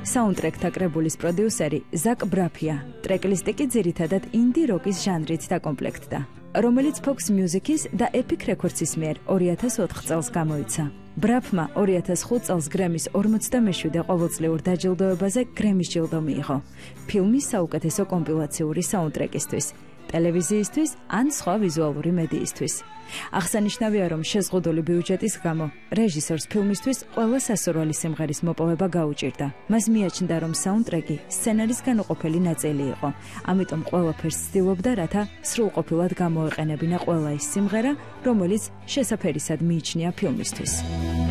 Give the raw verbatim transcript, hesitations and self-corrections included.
საუნდტრეკთა კრებულის პროდიუსერი ზაკ ბრაფია. ტრეკლისტი კი ძირითადად ინდი როკის ჟანრით დაკომპლექტდა, რომელიც Fox Music-ის და Epic Records-ის მიერ ორი ათას ოთხ წელს გამოიცა. ბრაფმა ორი ათას ხუთ წელს გრემის ორმოცდამეშვიდე ყოველწლიურ დაჯილდოებაზე გრემის ჯილდო მიიღო ფილმის საუკეთესო კომპილაციური საუნდტრეკისთვის, ტელევიზიისთვის ან სხვა ვიზუალური მედიისთვის. აღსანიშნავია, რომ შეზღუდული ბიუჯეტის გამო რეჟისორს ფილმისთვის ყველა სასურველი სიმღერის მოპოვება გაუჭირდა. მას მიაჩნდა, რომ საუნდტრეკი სცენარის განუყოფელი ნაწილი იყო, ამიტომ ყველაფერს ცდილობდა, რათა სრულყოფილად გამოეყენებინა ყველა ის სიმღერა, რომელიც შესაფერისად მიიჩნია ფილმისთვის.